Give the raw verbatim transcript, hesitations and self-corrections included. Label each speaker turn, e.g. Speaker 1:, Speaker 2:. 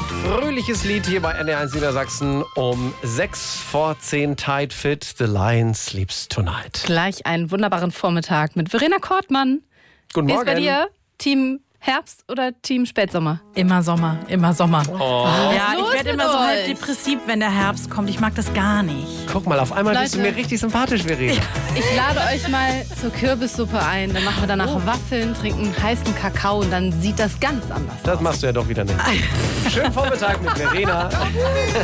Speaker 1: Fröhliches Lied hier bei N D R eins Niedersachsen um sechs vor zehn. Tide Fit, The Lion Sleeps Tonight.
Speaker 2: Gleich einen wunderbaren Vormittag mit Verena Kortmann.
Speaker 1: Guten
Speaker 2: Wie
Speaker 1: Morgen.
Speaker 2: ist bei dir? Team Herbst oder Team Spätsommer?
Speaker 3: Immer Sommer, immer Sommer.
Speaker 1: Oh.
Speaker 3: Ja,
Speaker 2: los
Speaker 3: ich werde
Speaker 2: mit
Speaker 3: immer so
Speaker 2: euch?
Speaker 3: halb depressiv, wenn der Herbst kommt. Ich mag das gar nicht.
Speaker 1: Guck mal, auf einmal bist du
Speaker 2: Leute.
Speaker 1: mir richtig sympathisch, Verena.
Speaker 2: Ich lade euch mal zur Kürbissuppe ein. Dann machen wir danach
Speaker 1: Oh.
Speaker 2: Waffeln, trinken heißen Kakao und dann sieht das ganz anders aus.
Speaker 1: Das machst du ja doch wieder nicht. Schönen Vormittag mit Verena.